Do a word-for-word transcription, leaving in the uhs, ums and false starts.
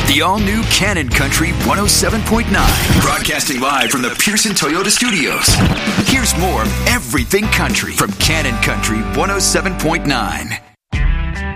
The all-new Cannon Country one oh seven point nine. Broadcasting live from the Pearson Toyota Studios. Here's more of everything country from Cannon Country one oh seven point nine.